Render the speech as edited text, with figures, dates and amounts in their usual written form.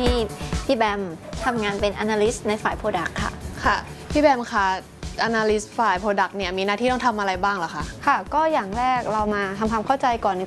ให้พี่แบมทำงานเป็น Analyst ในฝ่าย Product ค่ะค่ะพี่แบมคะ Analyst ฝ่าย Product เนี่ยมีหน้าที่ต้องทำอะไรบ้างเหรอคะค่ะก็อย่างแรกเรามาทำความเข้าใจก่อน